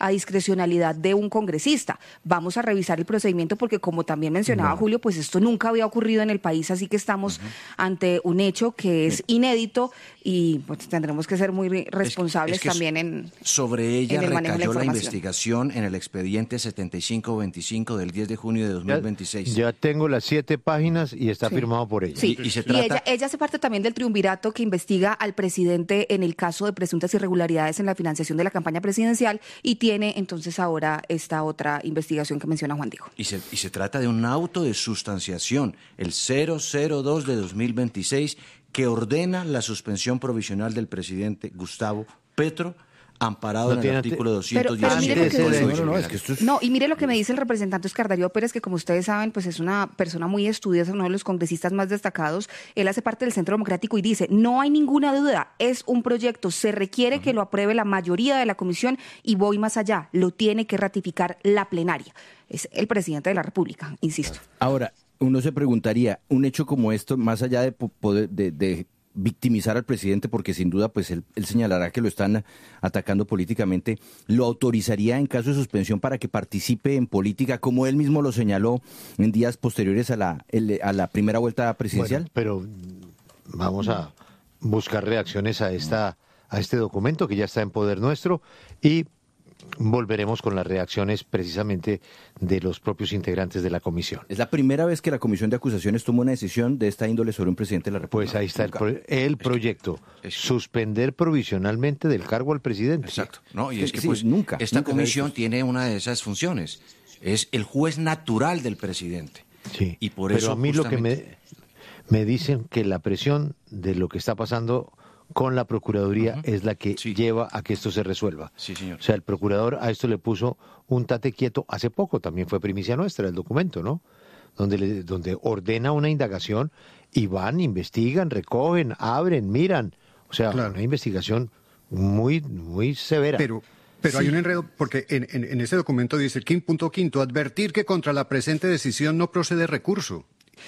a discrecionalidad de un congresista. Vamos a revisar el procedimiento porque, como también mencionaba Julio, pues esto nunca había ocurrido en el país, así que estamos ante un hecho que es inédito y pues tendremos que ser muy responsables también en sobre ella en el manejo de la recayó la información. investigación en el expediente 7525 del 10 de junio de 2026. Ya tengo las 7 páginas y está firmado por ella. Sí, Y se trata... ella hace parte también del triunvirato que investiga al presidente en el caso de presuntas irregularidades en la financiación de la campaña presidencial y tiene entonces ahora esta otra investigación que menciona Juan Diego. Y se trata de un auto de sustanciación, el 002 de 2026, que ordena la suspensión provisional del presidente Gustavo Petro, amparado en el artículo 217. No, y mire lo que me dice el representante Oscar Darío Pérez, que como ustedes saben, pues es una persona muy estudiosa, uno de los congresistas más destacados. Él hace parte del Centro Democrático y dice, no hay ninguna duda, es un proyecto, se requiere que lo apruebe la mayoría de la comisión y voy más allá, lo tiene que ratificar la plenaria. Es el presidente de la República, insisto. Ahora, uno se preguntaría, un hecho como esto, más allá de poder de victimizar al presidente, porque sin duda pues él señalará que lo están atacando políticamente, ¿lo autorizaría en caso de suspensión para que participe en política, como él mismo lo señaló en días posteriores a la primera vuelta presidencial? Bueno, pero vamos a buscar reacciones a este documento que ya está en poder nuestro y volveremos con las reacciones precisamente de los propios integrantes de la comisión. Es la primera vez que la Comisión de Acusaciones toma una decisión de esta índole sobre un presidente de la República. Pues ahí está el proyecto, suspender provisionalmente del cargo al presidente. Exacto. No, y es que sí, pues nunca comisión tiene una de esas funciones. Es el juez natural del presidente. Sí, y por pero eso a mí justamente... lo que me dicen que la presión de lo que está pasando con la Procuraduría es la que lleva a que esto se resuelva. Sí, señor. O sea, el procurador a esto le puso un tate quieto hace poco, también fue primicia nuestra el documento, ¿no? Donde ordena una indagación y van, investigan, recogen, abren, miran. O sea, una investigación muy, muy severa. Pero hay un enredo, porque en ese documento dice, punto quinto, advertir que contra la presente decisión no procede recurso.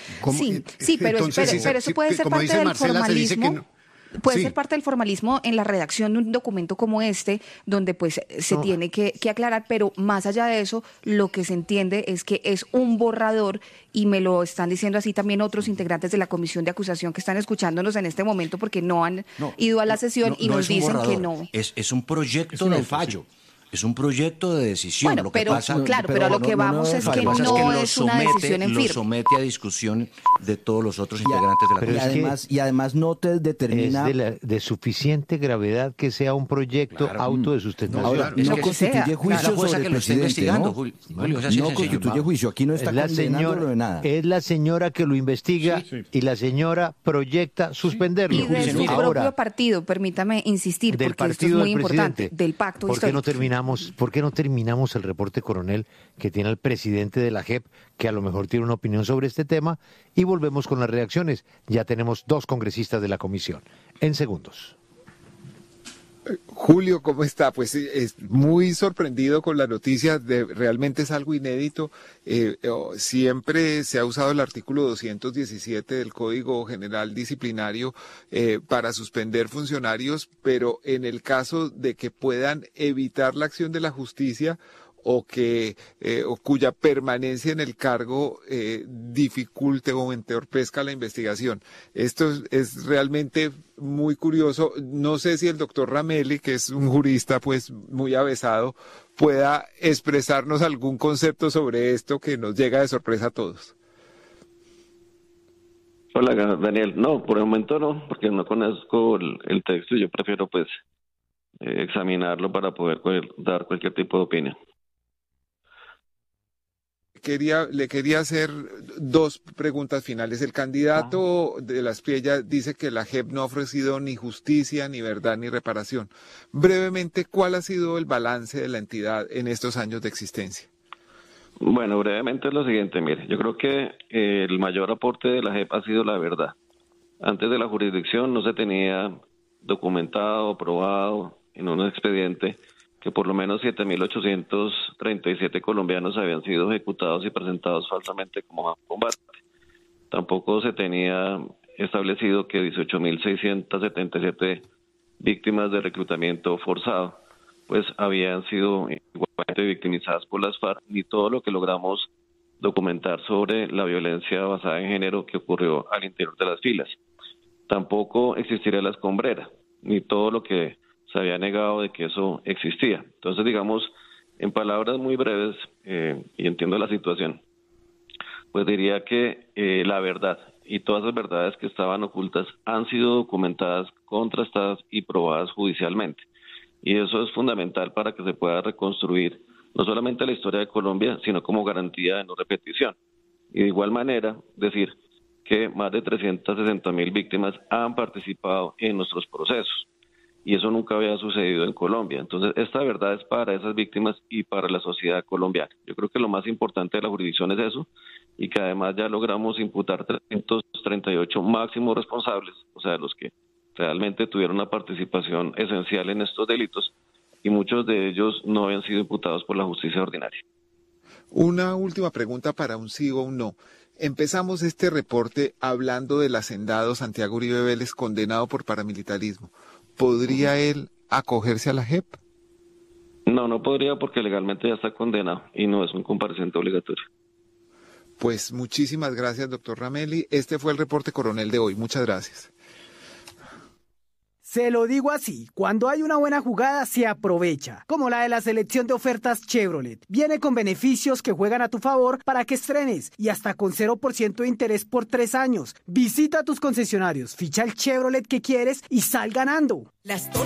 Sí, pero eso puede ser parte del formalismo. Puede ser parte del formalismo en la redacción de un documento como este, donde pues se tiene que aclarar, pero más allá de eso, lo que se entiende es que es un borrador, y me lo están diciendo así también otros integrantes de la comisión de acusación que están escuchándonos en este momento porque no han ido a la sesión y nos dicen que no. Es un proyecto de fallo. Es un proyecto de decisión. Bueno, lo que pasa, pero a lo que vamos es que no es una decisión en firme. Lo somete a discusión de todos los otros integrantes de la comisión. Y además no te determina... Es de suficiente gravedad que sea un proyecto auto de sustentación. Ahora, no constituye juicio sobre el presidente, ¿no? Julio, no constituye juicio. Aquí no está condenándolo de nada. Es la señora que lo investiga y la señora proyecta suspenderlo. Y de su propio partido, permítame insistir, porque esto es muy importante, del pacto histórico. ¿Por qué no terminamos el reporte, coronel, que tiene el presidente de la JEP, que a lo mejor tiene una opinión sobre este tema, y volvemos con las reacciones? Ya tenemos 2 congresistas de la comisión. En segundos. Julio, ¿cómo está? Pues es muy sorprendido con la noticia, realmente es algo inédito. Siempre se ha usado el artículo 217 del Código General Disciplinario para suspender funcionarios, pero en el caso de que puedan evitar la acción de la justicia o cuya permanencia en el cargo dificulte o entorpezca la investigación. Esto es realmente muy curioso. No sé si el doctor Ramelli, que es un jurista pues muy avesado, pueda expresarnos algún concepto sobre esto que nos llega de sorpresa a todos. Hola, Daniel. No, por el momento no, porque no conozco el texto y yo prefiero pues examinarlo para poder dar cualquier tipo de opinión. Le quería hacer 2 preguntas finales. El candidato de la Espriella dice que la JEP no ha ofrecido ni justicia, ni verdad, ni reparación. Brevemente, ¿cuál ha sido el balance de la entidad en estos años de existencia? Bueno, brevemente es lo siguiente, mire, yo creo que el mayor aporte de la JEP ha sido la verdad. Antes de la jurisdicción no se tenía documentado, probado en un expediente que por lo menos 7.837 colombianos habían sido ejecutados y presentados falsamente como combate. Tampoco se tenía establecido que 18.677 víctimas de reclutamiento forzado pues habían sido igual supuestamente victimizadas por las FARC, ni todo lo que logramos documentar sobre la violencia basada en género que ocurrió al interior de las filas. Tampoco existiría la escombrera, ni todo lo que se había negado de que eso existía. Entonces, digamos, en palabras muy breves, y entiendo la situación, pues diría que la verdad y todas las verdades que estaban ocultas han sido documentadas, contrastadas y probadas judicialmente. Y eso es fundamental para que se pueda reconstruir no solamente la historia de Colombia, sino como garantía de no repetición. Y de igual manera, decir que más de 360.000 víctimas han participado en nuestros procesos. Y eso nunca había sucedido en Colombia. Entonces, esta verdad es para esas víctimas y para la sociedad colombiana. Yo creo que lo más importante de la jurisdicción es eso, y que además ya logramos imputar 338 máximos responsables, o sea, los que realmente tuvieron una participación esencial en estos delitos, y muchos de ellos no habían sido imputados por la justicia ordinaria. Una última pregunta para un sí o un no. Empezamos este reporte hablando del hacendado Santiago Uribe Vélez, condenado por paramilitarismo. ¿Podría él acogerse a la JEP? No podría, porque legalmente ya está condenado y no es un compareciente obligatorio. Pues muchísimas gracias, doctor Ramelli. Este fue el reporte coronel de hoy. Muchas gracias. Se lo digo así, cuando hay una buena jugada se aprovecha, como la de la selección de ofertas Chevrolet. Viene con beneficios que juegan a tu favor para que estrenes y hasta con 0% de interés por 3 años. Visita tus concesionarios, ficha el Chevrolet que quieres y sal ganando.